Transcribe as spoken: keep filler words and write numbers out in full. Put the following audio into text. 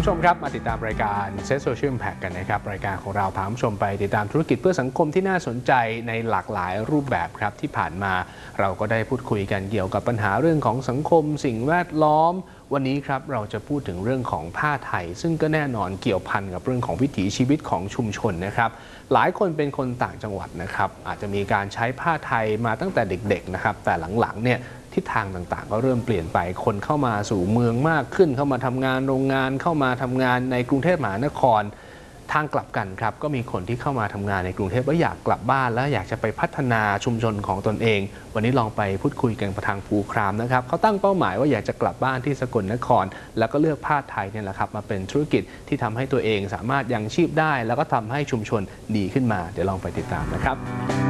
ผู้ชมครับมาติดตามรายการ Set Social Impact กันนะครับรายการของเราพาผู้ชมไปติดตามธุรกิจเพื่อสังคมที่น่าสนใจในหลากหลายรูปแบบครับที่ผ่านมาเราก็ได้พูดคุยกันเกี่ยวกับปัญหาเรื่องของสังคมสิ่งแวดล้อมวันนี้ครับเราจะพูดถึงเรื่องของผ้าไทยซึ่งก็แน่นอนเกี่ยวพันกับเรื่องของวิถีชีวิตของชุมชนนะครับหลายคนเป็นคนต่างจังหวัดนะครับอาจจะมีการใช้ผ้าไทยมาตั้งแต่เด็กๆนะครับแต่หลังๆเนี่ยทิศทางต่างๆก็เริ่มเปลี่ยนไปคนเข้ามาสู่เมืองมากขึ้นเข้ามาทำงานโรงงานเข้ามาทำงานในกรุงเทพมหานครทางกลับกันครับก็มีคนที่เข้ามาทำงานในกรุงเทพแล้วอยากกลับบ้านและอยากจะไปพัฒนาชุมชนของตนเองวันนี้ลองไปพูดคุยกันทางภูครามนะครับเขาตั้งเป้าหมายว่าอยากจะกลับบ้านที่สกลนครแล้วก็เลือกผ้าไทยเนี่ยแหละครับมาเป็นธุรกิจที่ทำให้ตัวเองสามารถยังชีพได้แล้วก็ทำให้ชุมชนดีขึ้นมาเดี๋ยวลองไปติดตามนะครับ